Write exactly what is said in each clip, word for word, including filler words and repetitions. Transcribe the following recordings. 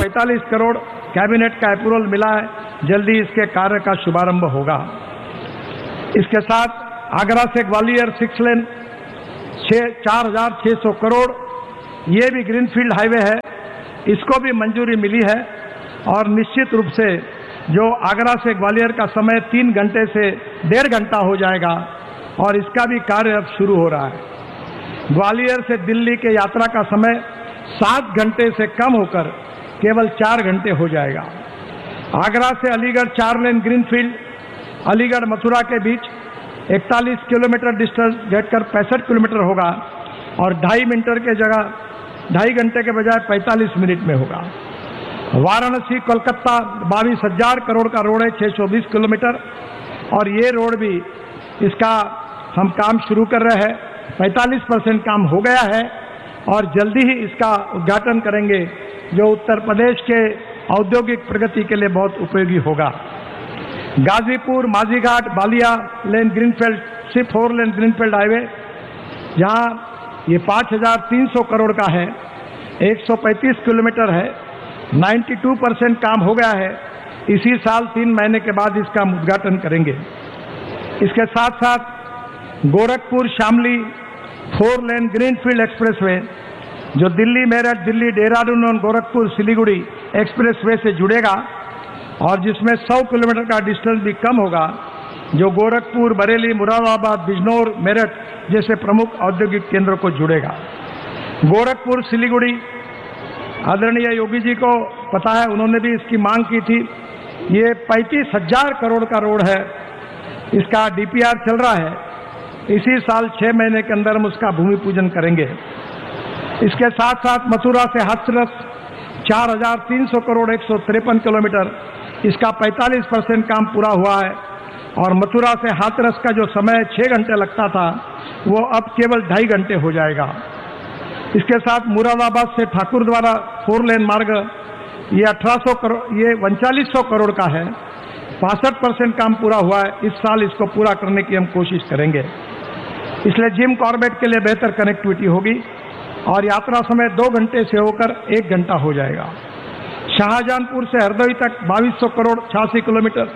पैंतालीस करोड़ कैबिनेट का अप्रूवल मिला है, जल्दी इसके कार्य का शुभारंभ होगा। इसके साथ आगरा से ग्वालियर सिक्स लेन छः चार हजार छः सौ करोड़, ये भी ग्रीनफील्ड हाईवे है, इसको भी मंजूरी मिली है और निश्चित रूप से जो आगरा से ग्वालियर का समय तीन घंटे से डेढ़ घंटा हो जाएगा और इसका भी कार्य अब शुरू हो रहा है। ग्वालियर से दिल्ली के यात्रा का समय सात घंटे से कम होकर केवल चार घंटे हो जाएगा। आगरा से अलीगढ़ चार लेन ग्रीनफील्ड अलीगढ़ मथुरा के बीच इकतालीस किलोमीटर डिस्टेंस घटकर पैंसठ किलोमीटर होगा और ढाई मिनट के जगह ढाई घंटे के बजाय पैंतालीस मिनट में होगा। वाराणसी कोलकाता बाईस हजार करोड़ का रोड है, छः सौ बीस किलोमीटर, और ये रोड भी इसका हम काम शुरू कर रहे हैं। पैंतालीस परसेंट काम हो गया है और जल्दी ही इसका उद्घाटन करेंगे, जो उत्तर प्रदेश के औद्योगिक प्रगति के लिए बहुत उपयोगी होगा। गाजीपुर माझीघाट बालिया लेन ग्रीनफील्ड सिर्फ फोर लेन ग्रीनफील्ड हाईवे, जहाँ ये पाँच हजार तीन सौ करोड़ का है, एक सौ पैंतीस किलोमीटर है, बानवे परसेंट काम हो गया है। इसी साल तीन महीने के बाद इसका उद्घाटन करेंगे। इसके साथ साथ Gorakhpur Shamli four lane greenfield expressway, जो दिल्ली मेरठ दिल्ली देहरादून और गोरखपुर सिलीगुड़ी एक्सप्रेसवे से जुड़ेगा और जिसमें सौ किलोमीटर का डिस्टेंस भी कम होगा, जो गोरखपुर बरेली मुरादाबाद बिजनौर मेरठ जैसे प्रमुख औद्योगिक केंद्रों को जुड़ेगा। गोरखपुर सिलीगुड़ी आदरणीय योगी जी को पता है, उन्होंने भी इसकी मांग की थी। ये पैंतीस हजार करोड़ का रोड है, इसका डीपीआर चल रहा है। इसी साल छह महीने के अंदर हम उसका भूमि पूजन करेंगे। इसके साथ साथ मथुरा से हाथरस चार हजार तीन सौ करोड़ एक सौ तिरपन किलोमीटर, इसका पैंतालीस परसेंट काम पूरा हुआ है और मथुरा से हाथरस का जो समय छः घंटे लगता था वो अब केवल ढाई घंटे हो जाएगा। इसके साथ मुरादाबाद से ठाकुर द्वारा फोर लेन मार्ग, ये अठारह सौ करोड़ ये उनचालीस सौ करोड़ का है, बासठ परसेंट काम पूरा हुआ है। इस साल इसको पूरा करने की हम कोशिश करेंगे। इसलिए जिम कॉर्बेट के लिए बेहतर कनेक्टिविटी होगी और यात्रा समय दो घंटे से होकर एक घंटा हो जाएगा। शाहजहांपुर से हरदोई तक बाईस सौ करोड़ छियासी किलोमीटर,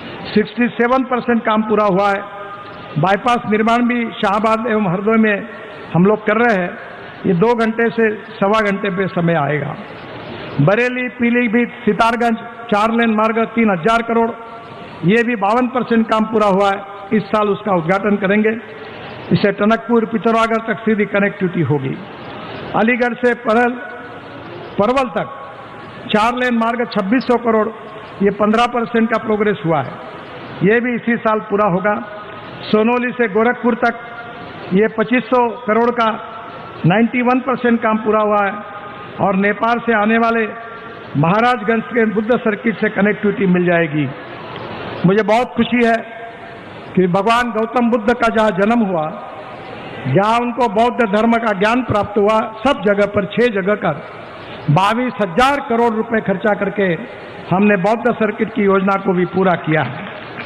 सड़सठ परसेंट काम पूरा हुआ है। बाईपास निर्माण भी शाहबाद एवं हरदोई में हम लोग कर रहे हैं, ये दो घंटे से सवा घंटे पे समय आएगा। बरेली पीलीभीत सितारगंज चार लेन मार्ग तीन हजार करोड़, ये भी बावन परसेंट काम पूरा हुआ है। इस साल उसका उद्घाटन करेंगे। इससे टनकपुर पिथौरागढ़ तक सीधी कनेक्टिविटी होगी। अलीगढ़ से परल परवल तक चार लेन मार्ग छब्बीस सौ करोड़, ये पंद्रह परसेंट का प्रोग्रेस हुआ है, ये भी इसी साल पूरा होगा। सोनौली से गोरखपुर तक ये पच्चीस सौ करोड़ का इक्यानवे परसेंट काम पूरा हुआ है और नेपाल से आने वाले महाराजगंज के बुद्ध सर्किट से कनेक्टिविटी मिल जाएगी। मुझे बहुत खुशी है कि भगवान गौतम बुद्ध का जहाँ जन्म हुआ, जहाँ उनको बौद्ध धर्म का ज्ञान प्राप्त हुआ, सब जगह पर छह जगह कर बाईस हजार करोड़ रुपए खर्चा करके हमने बौद्ध सर्किट की योजना को भी पूरा किया है।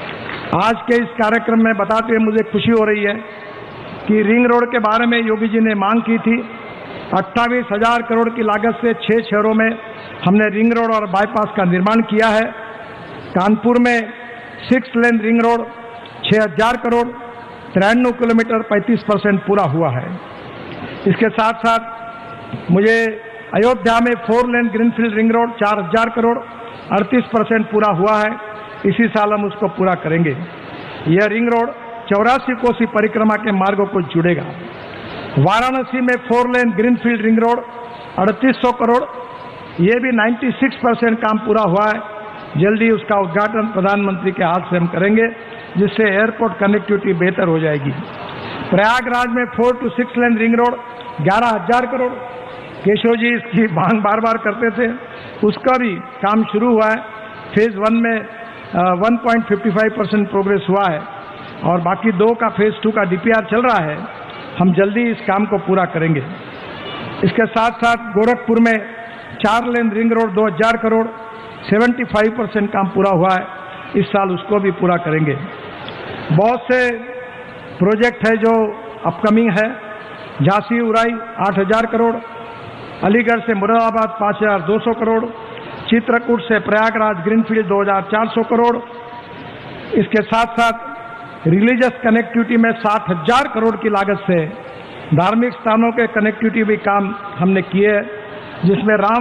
आज के इस कार्यक्रम में बताते हुए मुझे खुशी हो रही है कि रिंग रोड के बारे में योगी जी ने मांग की थी। अट्ठाईस हजार करोड़ की लागत से छह शहरों में हमने रिंग रोड और बाईपास का निर्माण किया है। कानपुर में सिक्स लेन रिंग रोड छह हजार करोड़, तिरानवे किलोमीटर, पैंतीस परसेंट पूरा हुआ है। इसके साथ साथ मुझे अयोध्या में four lane greenfield ring road चार हजार करोड़, अड़तीस परसेंट पूरा हुआ है। इसी साल हम उसको पूरा करेंगे। यह रिंग रोड चौरासी कोसी परिक्रमा के मार्गों को जुड़ेगा। वाराणसी में four lane greenfield ring road अड़तीस सौ करोड़, ये भी छियानवे परसेंट काम पूरा हुआ है। जल्दी उसका उद्घाटन प्रधानमंत्री के हाथ से हम करेंगे, जिससे एयरपोर्ट कनेक्टिविटी बेहतर हो जाएगी। प्रयागराज में four to six lane ring road ग्यारह हजार करोड़, केशव जी इसकी मांग बार बार करते थे, उसका भी काम शुरू हुआ है। फेज वन में one point fifty five percent progress हुआ है और बाकी दो का फेज टू का डीपीआर चल रहा है। हम जल्दी इस काम को पूरा करेंगे। इसके साथ साथ गोरखपुर में चार लेन रिंग रोड दो हजार करोड़, पचहत्तर परसेंट काम पूरा हुआ है। इस साल उसको भी पूरा करेंगे। बहुत से प्रोजेक्ट है जो अपकमिंग है। झांसी उराई आठ हजार करोड़, अलीगढ़ से मुरादाबाद पाँच हजार दो सौ करोड़, चित्रकूट से प्रयागराज ग्रीनफील्ड दो हज़ार चार सौ करोड़। इसके साथ साथ रिलीजियस कनेक्टिविटी में साठ हजार करोड़ की लागत से धार्मिक स्थानों के कनेक्टिविटी भी काम हमने किए, जिसमें राम